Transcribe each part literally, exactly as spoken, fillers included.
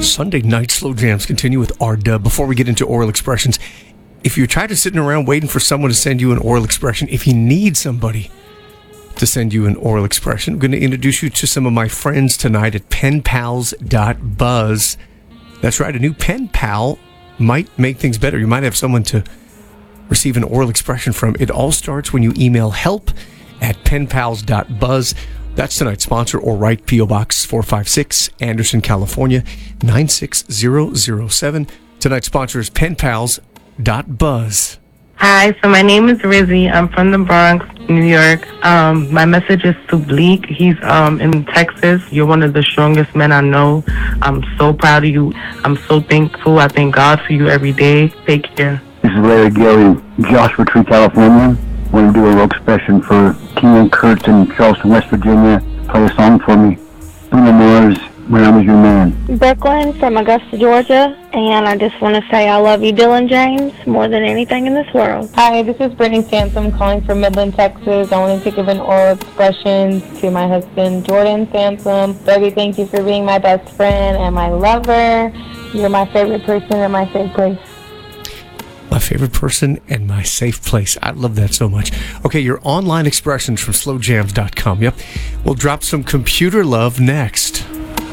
Sunday night slow jams continue with R-Dub. Before we get into oral expressions, if you're tired of sitting around waiting for someone to send you an oral expression, if you need somebody to send you an oral expression, I'm going to introduce you to some of my friends tonight at pen pals dot buzz. That's right, a new pen pal might make things better. You might have someone to receive an oral expression from. It all starts when you email help at pen pals dot buzz. That's tonight's sponsor, or write P O Box four five six, Anderson, California, nine six zero zero seven. Tonight's sponsor is pen pals dot buzz. Hi, so my name is Rizzy. I'm from the Bronx, New York. Um, my message is to Bleak. He's um, in Texas. You're one of the strongest men I know. I'm so proud of you. I'm so thankful. I thank God for you every day. Take care. This is Larry Gary, Joshua Tree, California. I want to do a rock expression for Keenan Kurtz in Charleston, West Virginia. Play a song for me. Bruno Mars, When I Was Your Man. Brooklyn from Augusta, Georgia, and I just want to say I love you, Dylan James, more than anything in this world. Hi, this is Brittany Sansom calling from Midland, Texas. I wanted to give an oral expression to my husband, Jordan Sansom. Baby, thank you for being my best friend and my lover. You're my favorite person and my safe place. My favorite person and my safe place. I love that so much. Okay, your online expressions from slow jams dot com. Yep. We'll drop some computer love next.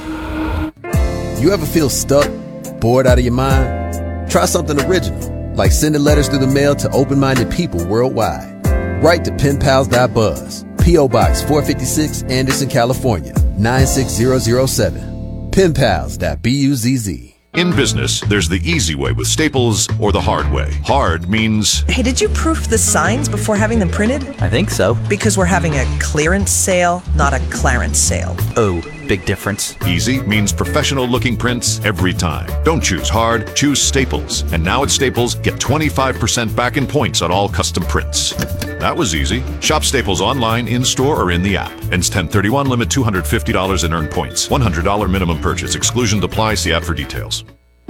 You ever feel stuck, bored out of your mind? Try something original, like sending letters through the mail to open-minded people worldwide. Write to pen pals dot buzz, P O Box four fifty-six, Anderson, California, nine six zero zero seven. pen pals dot buzz. In business, there's the easy way with Staples or the hard way. Hard means... Hey, did you proof the signs before having them printed? I think so. Because we're having a clearance sale, not a clarence sale. Oh, big difference. Easy means professional-looking prints every time. Don't choose hard, choose Staples. And now at Staples, get twenty-five percent back in points on all custom prints. That was easy. Shop Staples online, in-store, or in the app. Ends ten thirty-one, limit two hundred fifty dollars in earned points. one hundred dollars minimum purchase. Exclusion applies. See app for details.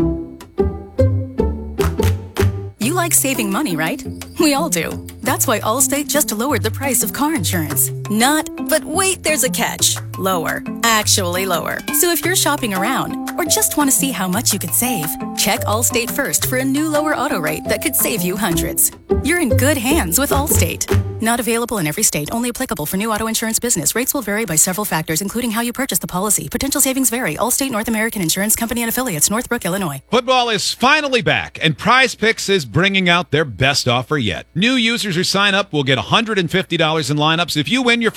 You like saving money, right? We all do. That's why Allstate just lowered the price of car insurance. Not, but wait, there's a catch. Lower. Actually lower. So if you're shopping around or just want to see how much you could save, check Allstate first for a new lower auto rate that could save you hundreds. You're in good hands with Allstate. Not available in every state. Only applicable for new auto insurance business. Rates will vary by several factors, including how you purchase the policy. Potential savings vary. Allstate North American Insurance Company and affiliates, Northbrook, Illinois. Football is finally back, and Prize Picks is bringing out their best offer yet. New users who sign up will get one hundred fifty dollars in lineups if you win your